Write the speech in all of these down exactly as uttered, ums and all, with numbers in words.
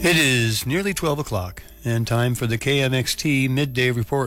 It is nearly twelve o'clock and time for the K M X T Midday Report.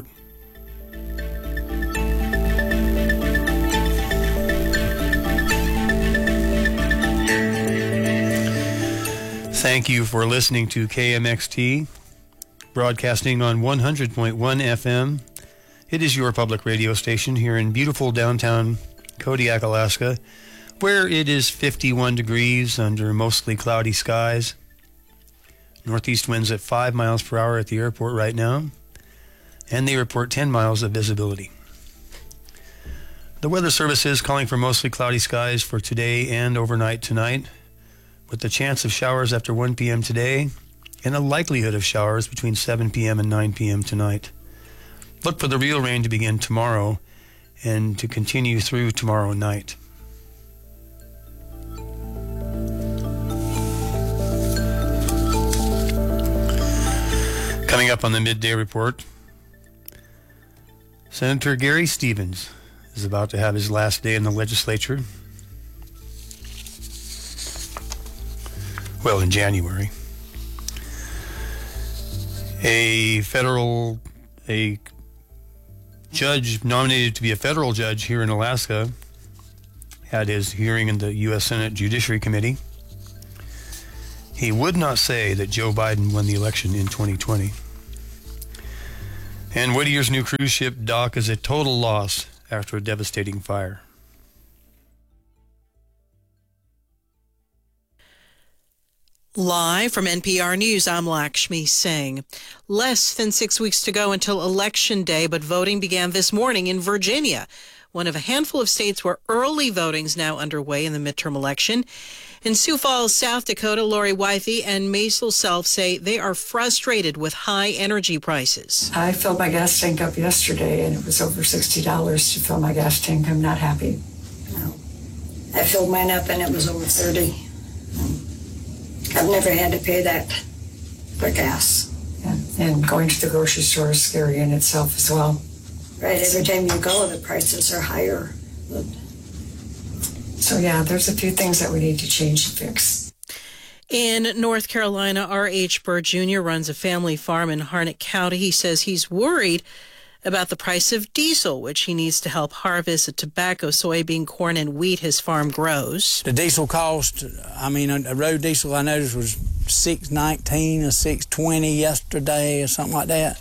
Thank you for listening to K M X T, broadcasting on one hundred point one F M. It is your public radio station here in beautiful downtown Kodiak, Alaska, where it is fifty-one degrees under mostly cloudy skies. Northeast winds at five miles per hour at the airport right now, and they report ten miles of visibility. The Weather Service is calling for mostly cloudy skies for today and overnight tonight, with the chance of showers after one p.m. today and a likelihood of showers between seven p.m. and nine p.m. tonight. Look for the real rain to begin tomorrow and to continue through tomorrow night. Coming up on the Midday Report, Senator Gary Stevens is about to have his last day in the legislature. Well, in January. A federal, a judge nominated to be a federal judge here in Alaska had his hearing in the U S Senate Judiciary Committee. He would not say that Joe Biden won the election in twenty twenty. And Whittier's new cruise ship dock is a total loss after a devastating fire. Live from N P R News, I'm Lakshmi Singh. Less than six weeks to go until Election Day, but voting began this morning in Virginia, one of a handful of states where early voting is now underway in the midterm election. In Sioux Falls, South Dakota, Lori Wythe and Maisel Self say they are frustrated with high energy prices. I filled my gas tank up yesterday, and it was over sixty dollars to fill my gas tank. I'm not happy. No. I filled mine up, and it was over thirty dollars. I've never had to pay that for gas. And, and going to the grocery store is scary in itself as well. Right, every time you go, the prices are higher. But So yeah, there's a few things that we need to change and fix. In North Carolina, R H Bird Junior runs a family farm in Harnett County. He says he's worried about the price of diesel, which he needs to help harvest the tobacco, soybean, corn, and wheat his farm grows. The diesel cost, I mean, a road diesel I noticed was six nineteen or six twenty yesterday or something like that.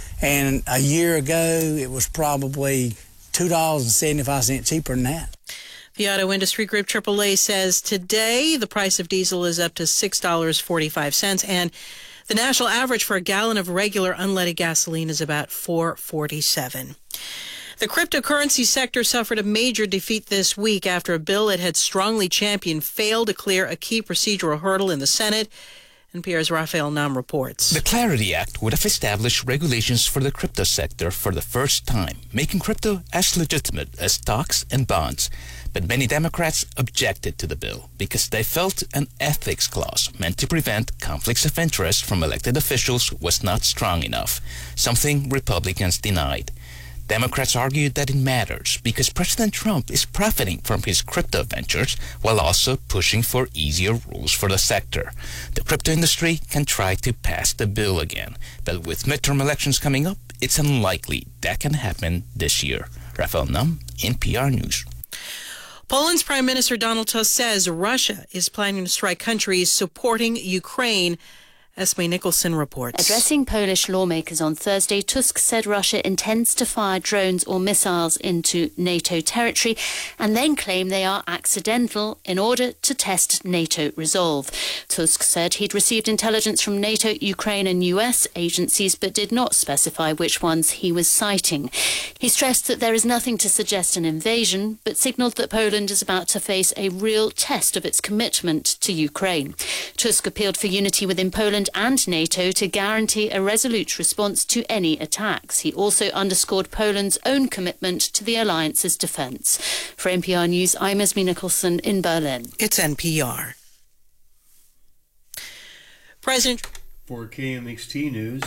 And a year ago, it was probably two dollars and seventy-five cents cheaper than that. The Auto Industry Group triple A says today the price of diesel is up to six dollars and forty-five cents, and the national average for a gallon of regular unleaded gasoline is about four dollars and forty-seven cents. The cryptocurrency sector suffered a major defeat this week after a bill it had strongly championed failed to clear a key procedural hurdle in the Senate. N P R's Raphael Nam reports. The Clarity Act would have established regulations for the crypto sector for the first time, making crypto as legitimate as stocks and bonds. But many Democrats objected to the bill because they felt an ethics clause meant to prevent conflicts of interest from elected officials was not strong enough, something Republicans denied. Democrats argued that it matters because President Trump is profiting from his crypto ventures while also pushing for easier rules for the sector. The crypto industry can try to pass the bill again, but with midterm elections coming up, it's unlikely that can happen this year. Raphael Nam, N P R News. Poland's Prime Minister Donald Tusk says Russia is planning to strike countries supporting Ukraine. Esme Nicholson reports. Addressing Polish lawmakers on Thursday, Tusk said Russia intends to fire drones or missiles into NATO territory and then claim they are accidental in order to test NATO resolve. Tusk said he'd received intelligence from NATO, Ukraine and U S agencies but did not specify which ones he was citing. He stressed that there is nothing to suggest an invasion but signalled that Poland is about to face a real test of its commitment to Ukraine. Tusk appealed for unity within Poland and NATO to guarantee a resolute response to any attacks. He also underscored Poland's own commitment to the alliance's defence. For N P R News, I'm Esme Nicholson in Berlin. It's N P R. President. For K M X T News.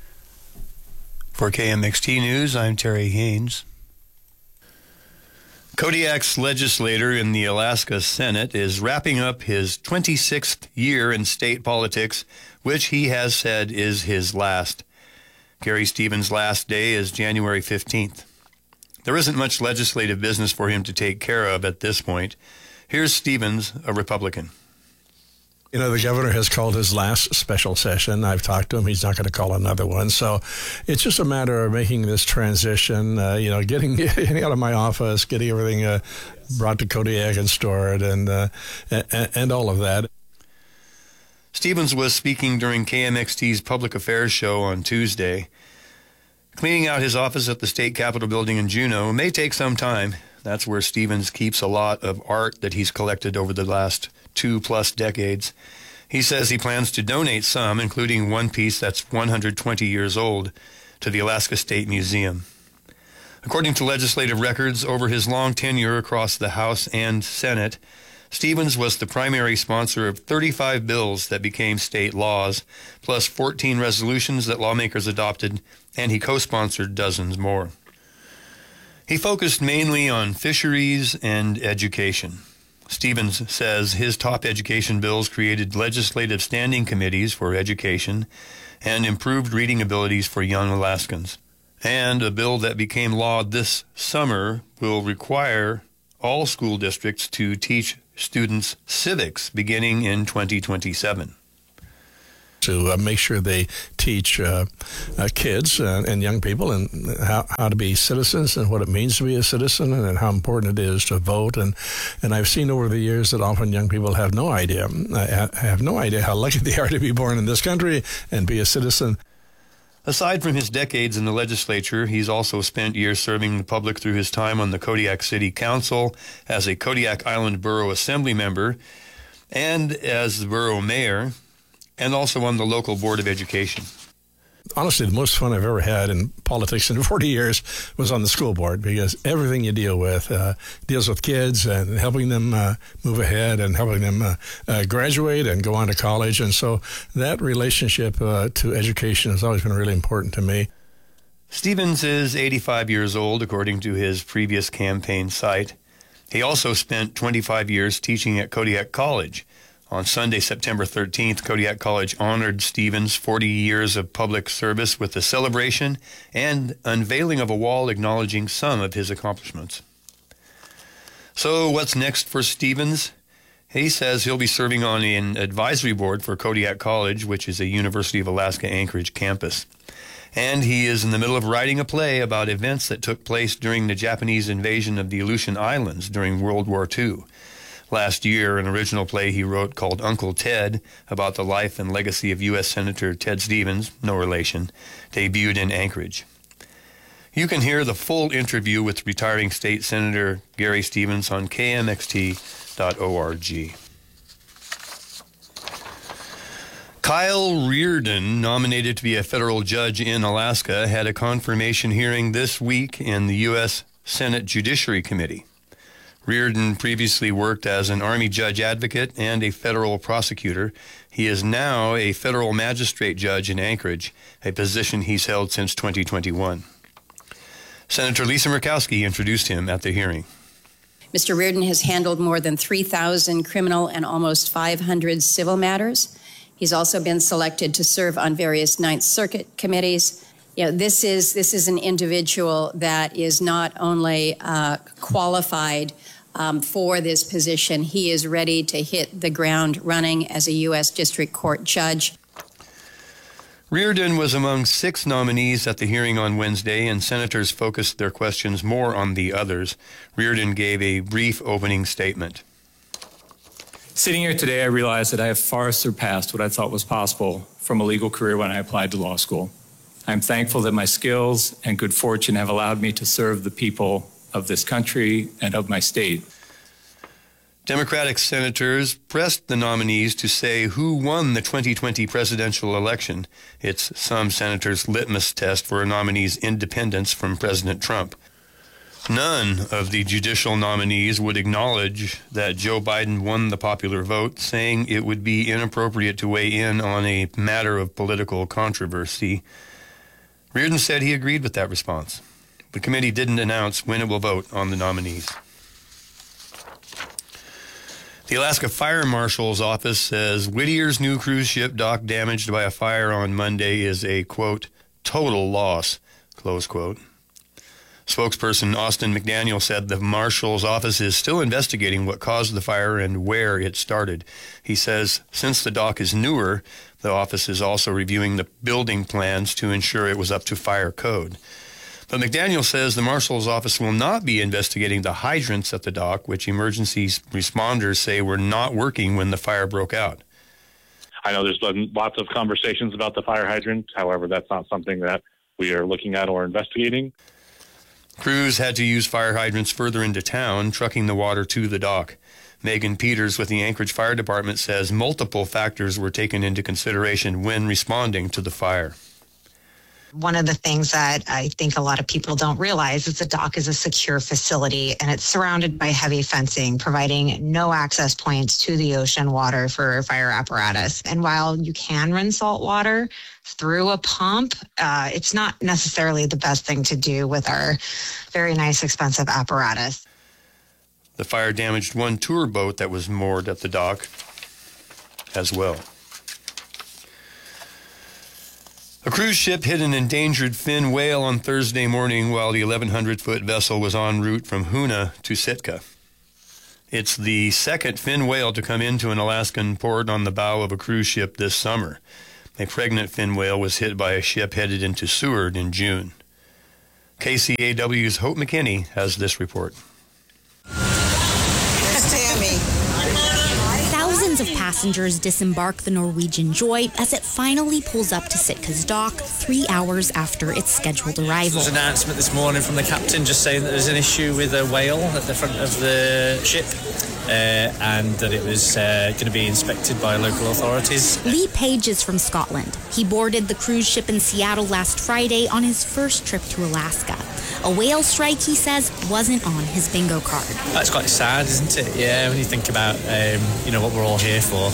For K M X T News, I'm Terry Haynes. Kodiak's legislator in the Alaska Senate is wrapping up his twenty-sixth year in state politics, which he has said is his last. Gary Stevens' last day is January fifteenth. There isn't much legislative business for him to take care of at this point. Here's Stevens, a Republican. You know, the governor has called his last special session. I've talked to him. He's not going to call another one. So it's just a matter of making this transition, uh, you know, getting, getting out of my office, getting everything uh, brought to Kodiak and stored, and, uh, and, and all of that. Stevens was speaking during K M X T's Public Affairs show on Tuesday. Cleaning out his office at the State Capitol building in Juneau may take some time. That's where Stevens keeps a lot of art that he's collected over the last two-plus decades. He says he plans to donate some, including one piece that's one hundred twenty years old, to the Alaska State Museum. According to legislative records, over his long tenure across the House and Senate, Stevens was the primary sponsor of thirty-five bills that became state laws, plus fourteen resolutions that lawmakers adopted, and he co-sponsored dozens more. He focused mainly on fisheries and education. Stevens says his top education bills created legislative standing committees for education and improved reading abilities for young Alaskans. And a bill that became law this summer will require all school districts to teach students civics beginning in twenty twenty-seven. To uh, make sure they teach uh, uh, kids uh, and young people and how, how to be citizens and what it means to be a citizen and how important it is to vote. And, and I've seen over the years that often young people have no idea, uh, have no idea how lucky they are to be born in this country and be a citizen. Aside from his decades in the legislature, he's also spent years serving the public through his time on the Kodiak City Council as a Kodiak Island Borough Assembly member and as the borough mayor, and also on the local Board of Education. Honestly, the most fun I've ever had in politics in forty years was on the school board, because everything you deal with uh, deals with kids and helping them uh, move ahead and helping them uh, uh, graduate and go on to college. And so that relationship uh, to education has always been really important to me. Stevens is eighty-five years old, according to his previous campaign site. He also spent twenty-five years teaching at Kodiak College. On Sunday, September thirteenth, Kodiak College honored Stevens' forty years of public service with a celebration and unveiling of a wall acknowledging some of his accomplishments. So what's next for Stevens? He says he'll be serving on an advisory board for Kodiak College, which is a University of Alaska Anchorage campus. And he is in the middle of writing a play about events that took place during the Japanese invasion of the Aleutian Islands during World War Two. Last year, an original play he wrote called Uncle Ted, about the life and legacy of U S Senator Ted Stevens, no relation, debuted in Anchorage. You can hear the full interview with retiring State Senator Gary Stevens on K M X T dot org. Kyle Reardon, nominated to be a federal judge in Alaska, had a confirmation hearing this week in the U S Senate Judiciary Committee. Reardon previously worked as an Army judge advocate and a federal prosecutor. He is now a federal magistrate judge in Anchorage, a position he's held since twenty twenty-one. Senator Lisa Murkowski introduced him at the hearing. Mister Reardon has handled more than three thousand criminal and almost five hundred civil matters. He's also been selected to serve on various Ninth Circuit committees. You know, this is, this is an individual that is not only uh, qualified Um, for this position, he is ready to hit the ground running as a U S District Court judge. Reardon was among six nominees at the hearing on Wednesday, and senators focused their questions more on the others. Reardon gave a brief opening statement. Sitting here today, I realize that I have far surpassed what I thought was possible from a legal career when I applied to law school. I'm thankful that my skills and good fortune have allowed me to serve the people of this country and of my state. Democratic senators pressed the nominees to say who won the twenty twenty presidential election. It's some senators' litmus test for a nominee's independence from President Trump. None of the judicial nominees would acknowledge that Joe Biden won the popular vote, saying it would be inappropriate to weigh in on a matter of political controversy. Reardon said he agreed with that response. The committee didn't announce when it will vote on the nominees. The Alaska Fire Marshal's office says Whittier's new cruise ship dock damaged by a fire on Monday is a, quote, total loss, close quote. Spokesperson Austin McDaniel said the Marshal's office is still investigating what caused the fire and where it started. He says since the dock is newer, the office is also reviewing the building plans to ensure it was up to fire code. But McDaniel says the Marshal's office will not be investigating the hydrants at the dock, which emergency responders say were not working when the fire broke out. I know there's been lots of conversations about the fire hydrant. However, that's not something that we are looking at or investigating. Crews had to use fire hydrants further into town, trucking the water to the dock. Megan Peters with the Anchorage Fire Department says multiple factors were taken into consideration when responding to the fire. One of the things that I think a lot of people don't realize is the dock is a secure facility and it's surrounded by heavy fencing, providing no access points to the ocean water for fire apparatus. And while you can run salt water through a pump, uh, it's not necessarily the best thing to do with our very nice, expensive apparatus. The fire damaged one tour boat that was moored at the dock as well. A cruise ship hit an endangered fin whale on Thursday morning while the eleven hundred foot vessel was en route from Hoonah to Sitka. It's the second fin whale to come into an Alaskan port on the bow of a cruise ship this summer. A pregnant fin whale was hit by a ship headed into Seward in June. K C A W's Hope McKinney has this report. There's Tammy. Thousands of passengers disembark the Norwegian Joy as it finally pulls up to Sitka's dock three hours after its scheduled arrival. There was an announcement this morning from the captain just saying that there's an issue with a whale at the front of the ship. Uh, and that it was uh, going to be inspected by local authorities. Lee Page is from Scotland. He boarded the cruise ship in Seattle last Friday on his first trip to Alaska. A whale strike, he says, wasn't on his bingo card. That's quite sad, isn't it? Yeah, when you think about, um, you know, what we're all here for,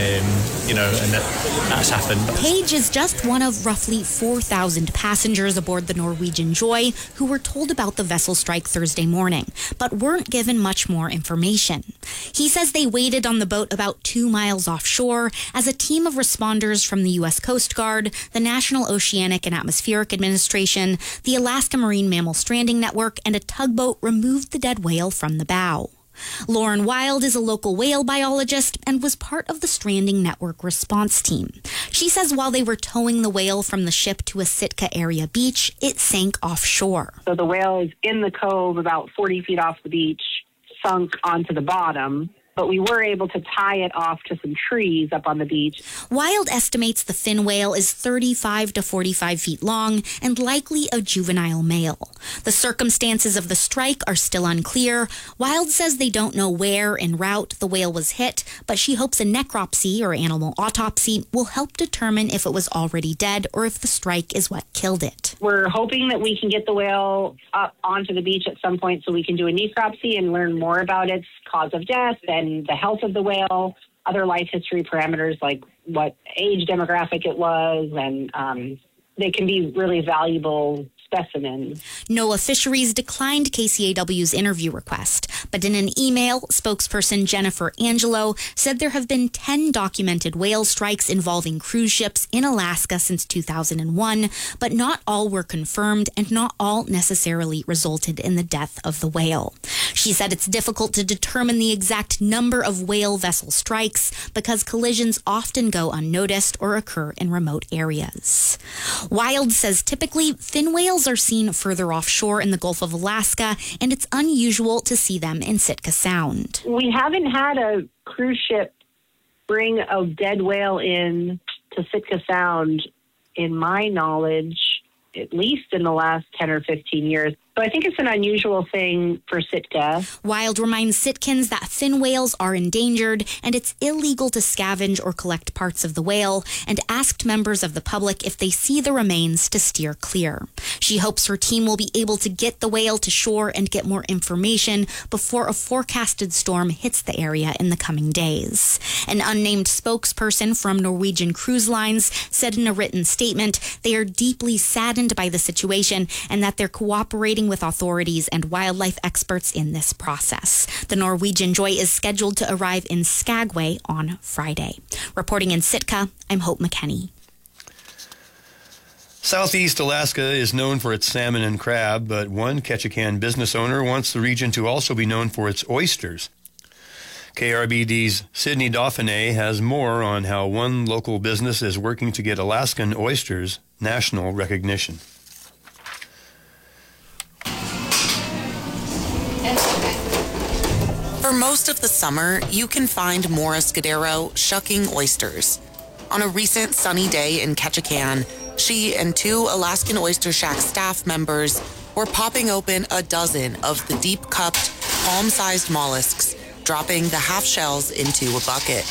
um, you know, and that, that's happened. Page is just one of roughly four thousand passengers aboard the Norwegian Joy who were told about the vessel strike Thursday morning, but weren't given much more information. He says they waited on the boat about two miles offshore as a team of responders from the U S Coast Guard, the National Oceanic and Atmospheric Administration, the Alaska Marine Mammal Stranding Network, and a tugboat removed the dead whale from the bow. Lauren Wild is a local whale biologist and was part of the Stranding Network response team. She says while they were towing the whale from the ship to a Sitka area beach, it sank offshore. So the whale is in the cove about forty feet off the beach, sunk onto the bottom, but we were able to tie it off to some trees up on the beach. Wild estimates the fin whale is thirty-five to forty-five feet long and likely a juvenile male. The circumstances of the strike are still unclear. Wild says they don't know where en route the whale was hit, but she hopes a necropsy or animal autopsy will help determine if it was already dead or if the strike is what killed it. We're hoping that we can get the whale up onto the beach at some point so we can do a necropsy and learn more about its cause of death and the health of the whale, other life history parameters like what age demographic it was, and um, they can be really valuable specimens. NOAA Fisheries declined K C A W's interview request, but in an email, spokesperson Jennifer Angelo said there have been ten documented whale strikes involving cruise ships in Alaska since two thousand one, but not all were confirmed and not all necessarily resulted in the death of the whale. She said it's difficult to determine the exact number of whale vessel strikes because collisions often go unnoticed or occur in remote areas. Wild says typically fin whales are seen further offshore in the Gulf of Alaska, and it's unusual to see them in Sitka Sound. We haven't had a cruise ship bring a dead whale in to Sitka Sound, in my knowledge, at least in the last ten or fifteen years. So I think it's an unusual thing for Sitka. Wild reminds Sitkans that fin whales are endangered and it's illegal to scavenge or collect parts of the whale, and asked members of the public if they see the remains to steer clear. She hopes her team will be able to get the whale to shore and get more information before a forecasted storm hits the area in the coming days. An unnamed spokesperson from Norwegian Cruise Lines said in a written statement they are deeply saddened by the situation and that they're cooperating cooperating with authorities and wildlife experts in this process. The Norwegian Joy is scheduled to arrive in Skagway on Friday. Reporting in Sitka, I'm Hope McKenney. Southeast Alaska is known for its salmon and crab, but one Ketchikan business owner wants the region to also be known for its oysters. K R B D's Sydney Dauphiné has more on how one local business is working to get Alaskan oysters national recognition. For most of the summer, you can find Maura Scudero shucking oysters. On a recent sunny day in Ketchikan, she and two Alaskan Oyster Shack staff members were popping open a dozen of the deep-cupped, palm-sized mollusks, dropping the half shells into a bucket.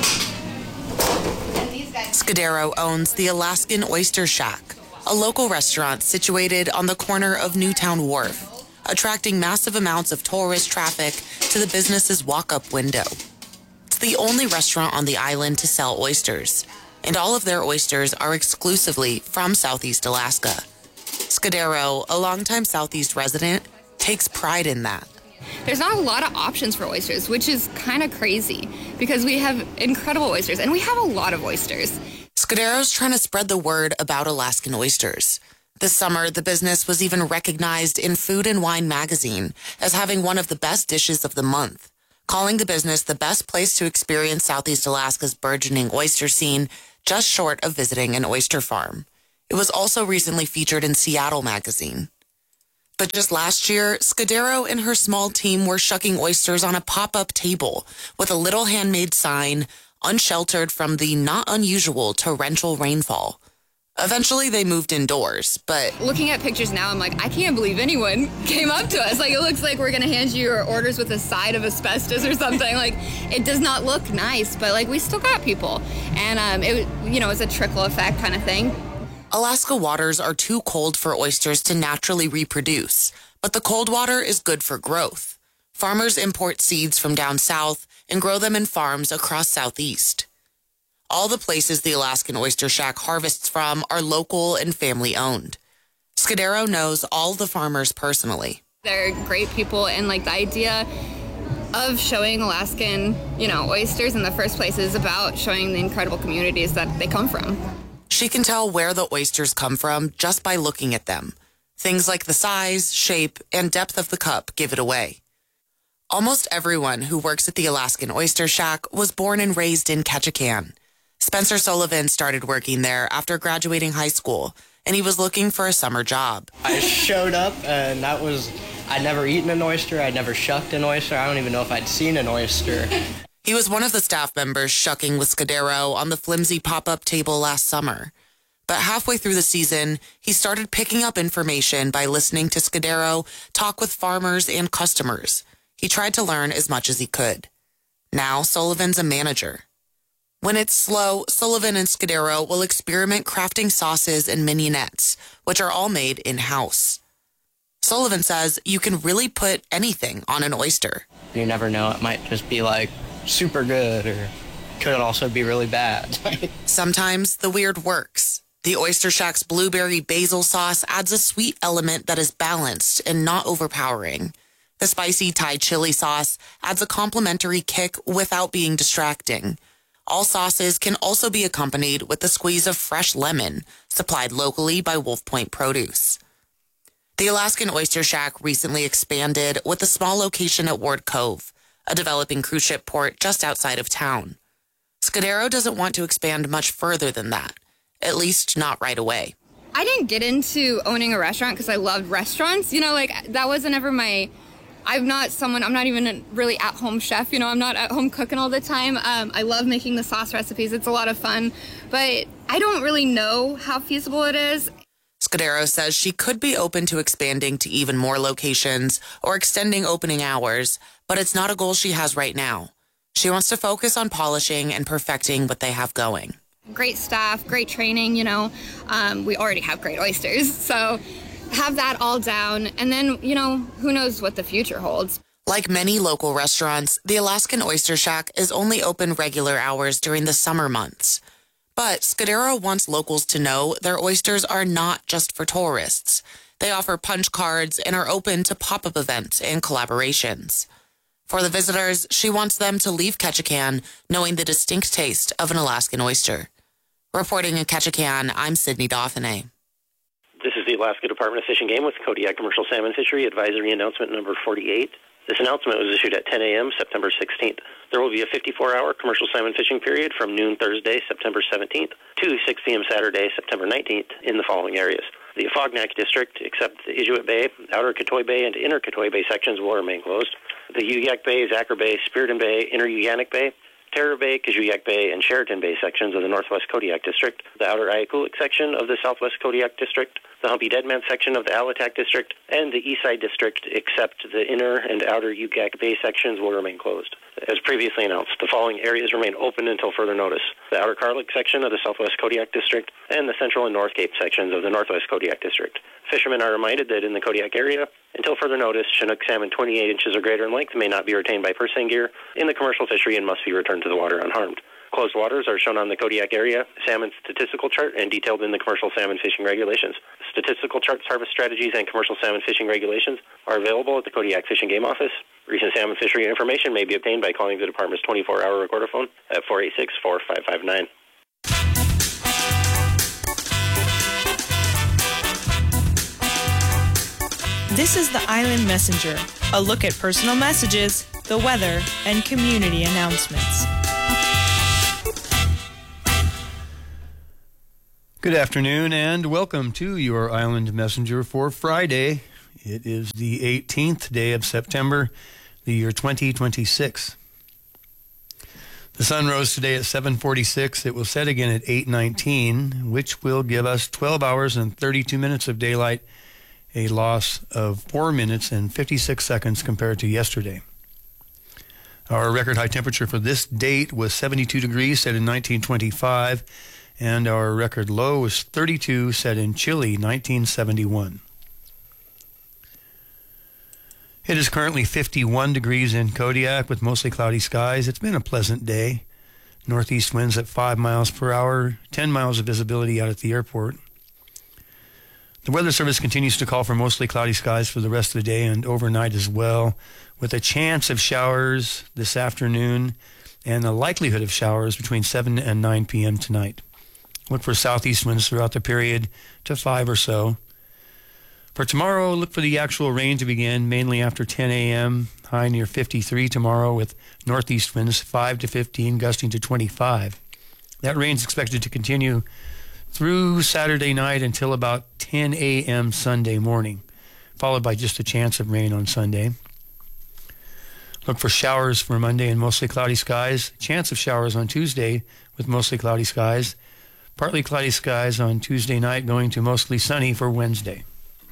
Scudero owns the Alaskan Oyster Shack, a local restaurant situated on the corner of Newtown Wharf, attracting massive amounts of tourist traffic to the business's walk-up window. It's the only restaurant on the island to sell oysters, and all of their oysters are exclusively from Southeast Alaska. Scudero, a longtime Southeast resident, takes pride in that. There's not a lot of options for oysters, which is kind of crazy because we have incredible oysters, and we have a lot of oysters. Scudero's trying to spread the word about Alaskan oysters. This summer, the business was even recognized in Food and Wine magazine as having one of the best dishes of the month, calling the business the best place to experience Southeast Alaska's burgeoning oyster scene, just short of visiting an oyster farm. It was also recently featured in Seattle magazine. But just last year, Scudero and her small team were shucking oysters on a pop-up table with a little handmade sign, unsheltered from the not unusual torrential rainfall. Eventually, they moved indoors, but... Looking at pictures now, I'm like, I can't believe anyone came up to us. Like, it looks like we're going to hand you your orders with a side of asbestos or something. Like, it does not look nice, but, like, we still got people. And, um, it, you know, it's a trickle effect kind of thing. Alaska waters are too cold for oysters to naturally reproduce, but the cold water is good for growth. Farmers import seeds from down south and grow them in farms across Southeast. All the places the Alaskan Oyster Shack harvests from are local and family-owned. Scudero knows all the farmers personally. They're great people, and, like, the idea of showing Alaskan, you know, oysters in the first place is about showing the incredible communities that they come from. She can tell where the oysters come from just by looking at them. Things like the size, shape, and depth of the cup give it away. Almost everyone who works at the Alaskan Oyster Shack was born and raised in Ketchikan. Spencer Sullivan started working there after graduating high school, and he was looking for a summer job. I showed up, and that was, I'd never eaten an oyster, I'd never shucked an oyster, I don't even know if I'd seen an oyster. He was one of the staff members shucking with Scudero on the flimsy pop-up table last summer. But halfway through the season, he started picking up information by listening to Scudero talk with farmers and customers. He tried to learn as much as he could. Now, Sullivan's a manager. When it's slow, Sullivan and Scudero will experiment crafting sauces and mignonettes, which are all made in-house. Sullivan says you can really put anything on an oyster. You never know, it might just be like super good, or could also be really bad. Sometimes the weird works. The Oyster Shack's blueberry basil sauce adds a sweet element that is balanced and not overpowering. The spicy Thai chili sauce adds a complimentary kick without being distracting. All sauces can also be accompanied with the squeeze of fresh lemon, supplied locally by Wolf Point Produce. The Alaskan Oyster Shack recently expanded with a small location at Ward Cove, a developing cruise ship port just outside of town. Scudero doesn't want to expand much further than that, at least not right away. I didn't get into owning a restaurant because I loved restaurants. You know, like, that wasn't ever my... I'm not someone, I'm not even a really at-home chef, you know, I'm not at home cooking all the time. Um, I love making the sauce recipes, it's a lot of fun, but I don't really know how feasible it is. Scudero says she could be open to expanding to even more locations or extending opening hours, but it's not a goal she has right now. She wants to focus on polishing and perfecting what they have going. Great staff, great training, you know, um, we already have great oysters, so have that all down, and then, you know, who knows what the future holds. Like many local restaurants, the Alaskan Oyster Shack is only open regular hours during the summer months. But Scudero wants locals to know their oysters are not just for tourists. They offer punch cards and are open to pop-up events and collaborations. For the visitors, she wants them to leave Ketchikan knowing the distinct taste of an Alaskan oyster. Reporting in Ketchikan, I'm Sydney Dauphiné. This is the Alaska Department of Fish and Game with Kodiak Commercial Salmon Fishery Advisory Announcement number forty-eight. This announcement was issued at ten a.m. September sixteenth. There will be a fifty-four hour commercial salmon fishing period from noon Thursday, September seventeenth, to six p.m. Saturday, September nineteenth, in the following areas. The Afognak District, except the Inuit Bay, Outer Katoi Bay, and Inner Katoi Bay sections will remain closed. The Uyak Bay, Zacher Bay, Spiriton Bay, Inner Uyanik Bay, Terror Bay, Kajuyak Bay, and Sheraton Bay sections of the Northwest Kodiak District, the Outer Ayakulik section of the Southwest Kodiak District, the Humpy Deadman section of the Alatak District, and the Eastside District, except the Inner and Outer Uyak Bay sections, will remain closed. As previously announced, the following areas remain open until further notice: the Outer Karlik section of the Southwest Kodiak District, and the Central and North Cape sections of the Northwest Kodiak District. Fishermen are reminded that in the Kodiak area, until further notice, Chinook salmon twenty-eight inches or greater in length may not be retained by purse seine gear in the commercial fishery and must be returned to the water unharmed. Closed waters are shown on the Kodiak area salmon statistical chart and detailed in the commercial salmon fishing regulations. Statistical charts, harvest strategies, and commercial salmon fishing regulations are available at the Kodiak Fish and Game Office. Recent salmon fishery information may be obtained by calling the department's twenty-four hour recorder phone at four eight six, four five five nine. This is the Island Messenger, a look at personal messages, the weather, and community announcements. Good afternoon and welcome to your Island Messenger for Friday. It is the eighteenth day of September, the year twenty twenty-six. The sun rose today at seven forty-six. It will set again at eight nineteen, which will give us twelve hours and thirty-two minutes of daylight, a loss of four minutes and fifty-six seconds compared to yesterday. Our record high temperature for this date was seventy-two degrees, set in nineteen twenty-five, and our record low was thirty-two, set in chilly nineteen seventy-one. It is currently fifty-one degrees in Kodiak with mostly cloudy skies. It's been a pleasant day. Northeast winds at five miles per hour, ten miles of visibility out at the airport. The Weather Service continues to call for mostly cloudy skies for the rest of the day and overnight as well, with a chance of showers this afternoon and the likelihood of showers between seven and nine p.m. tonight. Look for southeast winds throughout the period to five or so. For tomorrow, look for the actual rain to begin mainly after ten a.m., high near fifty-three tomorrow with northeast winds five to fifteen, gusting to twenty-five. That rain is expected to continue through Saturday night until about ten a.m. Sunday morning, followed by just a chance of rain on Sunday. Look for showers for Monday and mostly cloudy skies. Chance of showers on Tuesday with mostly cloudy skies. Partly cloudy skies on Tuesday night, going to mostly sunny for Wednesday.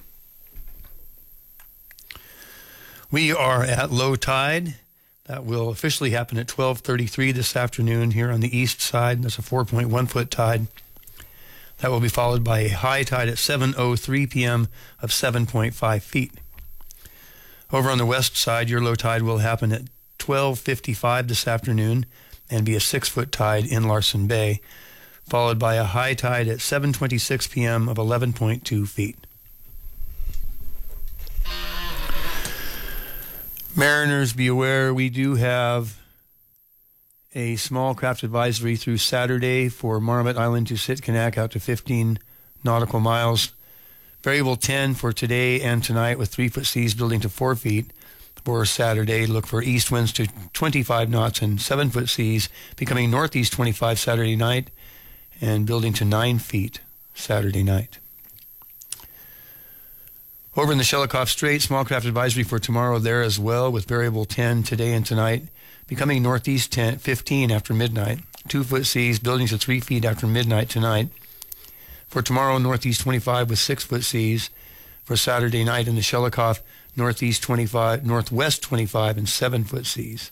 We are at low tide. That will officially happen at twelve thirty-three this afternoon here on the east side. That's a four point one foot tide. That will be followed by a high tide at seven oh three p.m. of seven point five feet. Over on the west side, your low tide will happen at twelve fifty-five this afternoon and be a six foot tide in Larsen Bay, followed by a high tide at seven twenty-six p.m. of eleven point two feet. Mariners, be aware, we do have a small craft advisory through Saturday for Marmot Island to Sitkinak out to fifteen nautical miles. Variable ten for today and tonight with three foot seas building to four feet. For Saturday, look for east winds to twenty-five knots and seven foot seas, becoming northeast twenty-five Saturday night and building to nine feet Saturday night. Over in the Shelikof Strait, small craft advisory for tomorrow there as well with variable ten today and tonight, becoming northeast ten, fifteen after midnight. Two foot seas building to three feet after midnight tonight. For tomorrow, northeast twenty-five with six foot seas. For Saturday night in the Shelikof, northeast twenty-five, northwest twenty-five and seven foot seas.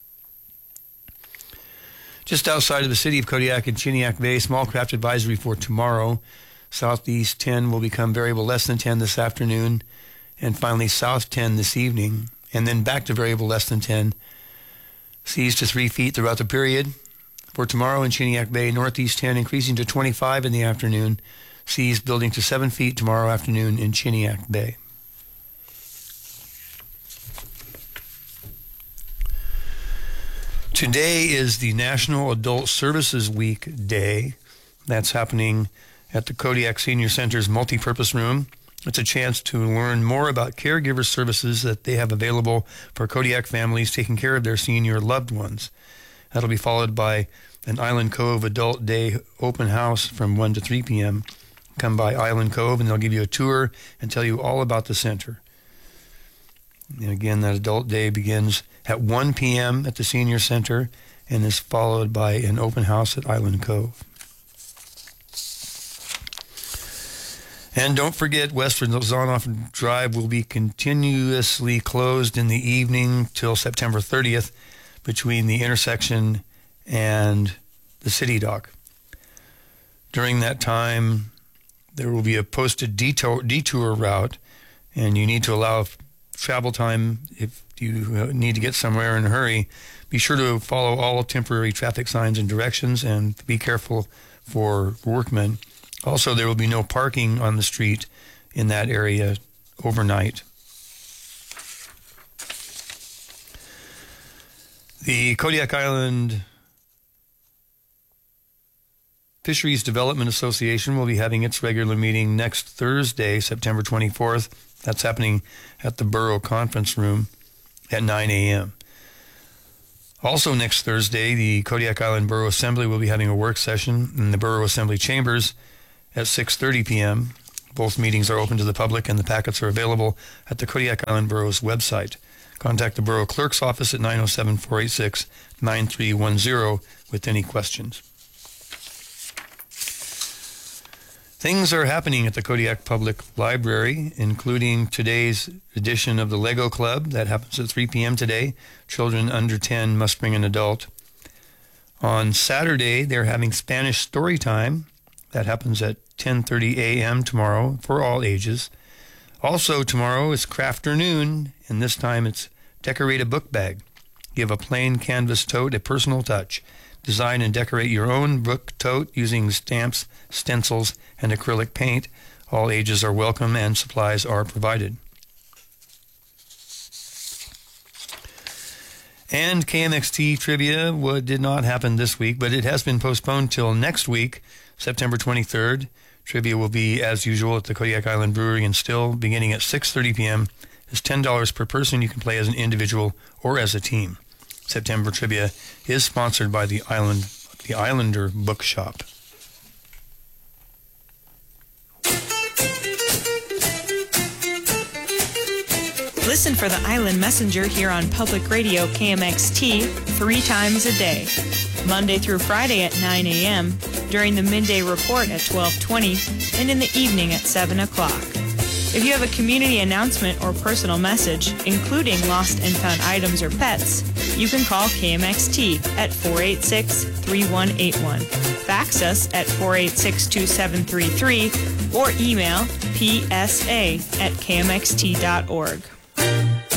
Just outside of the city of Kodiak and Chiniak Bay, small craft advisory for tomorrow. Southeast ten will become variable less than ten this afternoon, and finally south ten this evening, and then back to variable less than ten. Seas to three feet throughout the period. For tomorrow in Chiniak Bay, northeast ten increasing to twenty-five in the afternoon, seas building to seven feet tomorrow afternoon in Chiniac Bay. Today is the National Adult Services Week Day. That's happening at the Kodiak Senior Center's multipurpose room. It's a chance to learn more about caregiver services that they have available for Kodiak families taking care of their senior loved ones. That'll be followed by an Island Cove Adult Day open house from one to three p.m. Come by Island Cove and they'll give you a tour and tell you all about the center. And again, that Adult Day begins at one p.m. at the Senior Center and is followed by an open house at Island Cove. And don't forget, Western Zonoff Drive will be continuously closed in the evening till September thirtieth between the intersection and the city dock. During that time, there will be a posted detour, detour route, and you need to allow travel time if you need to get somewhere in a hurry. Be sure to follow all temporary traffic signs and directions and be careful for workmen. Also, there will be no parking on the street in that area overnight. The Kodiak Island Fisheries Development Association will be having its regular meeting next Thursday, September twenty-fourth. That's happening at the Borough Conference Room at nine a.m. Also next Thursday, the Kodiak Island Borough Assembly will be having a work session in the Borough Assembly Chambers at six thirty p.m. Both meetings are open to the public, and the packets are available at the Kodiak Island Borough's website. Contact the Borough Clerk's office at nine oh seven, four eight six, nine three one zero with any questions. Things are happening at the Kodiak Public Library, including today's edition of the Lego Club. That happens at three p.m. today. Children under ten must bring an adult. On Saturday, they're having Spanish Story Time. That happens at ten thirty a.m. tomorrow for all ages. Also tomorrow is Crafternoon, and this time it's Decorate a Book Bag. Give a plain canvas tote a personal touch. Design and decorate your own book tote using stamps, stencils, and acrylic paint. All ages are welcome and supplies are provided. And K M X T Trivia did not happen this week, but it has been postponed till next week, September twenty-third. Trivia will be, as usual, at the Kodiak Island Brewery and Still, beginning at six thirty p.m. It's ten dollars per person. You can play as an individual or as a team. September Trivia is sponsored by the Island, the Islander Bookshop. Listen for the Island Messenger here on Public Radio K M X T three times a day, Monday through Friday at nine a.m., during the midday report at twelve twenty, and in the evening at seven o'clock. If you have a community announcement or personal message, including lost and found items or pets, you can call K M X T at four eight six, three one eight one, fax us at four eight six, two seven three three, or email p s a at k m x t dot org.